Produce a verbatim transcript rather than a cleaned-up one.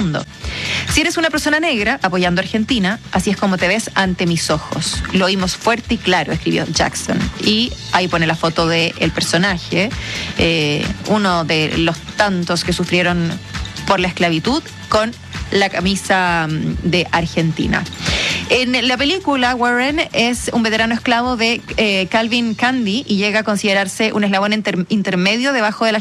mundo. Si eres una persona negra apoyando a Argentina, así es como te ves ante mis ojos. Lo oímos fuerte y claro, escribió Jackson. Y ahí pone la foto del personaje, eh, uno de los tantos que sufrieron por la esclavitud, con la camisa de Argentina. En la película, Warren es un veterano esclavo de eh, Calvin Candy y llega a considerarse un eslabón inter- intermedio debajo de la